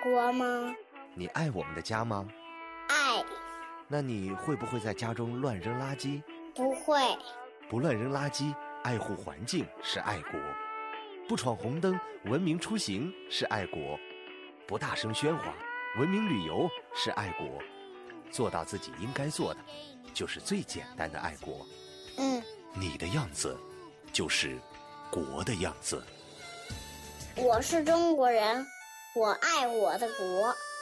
国吗？ 你爱我们的家吗？ 爱。 那你会不会在家中乱扔垃圾？ 不会。 不乱扔垃圾，爱护环境是爱国；不闯红灯，文明出行是爱国；不大声喧哗，文明旅游是爱国。做到自己应该做的，就是最简单的爱国。你的样子，就是国的样子。 我是中国人，我爱我的国。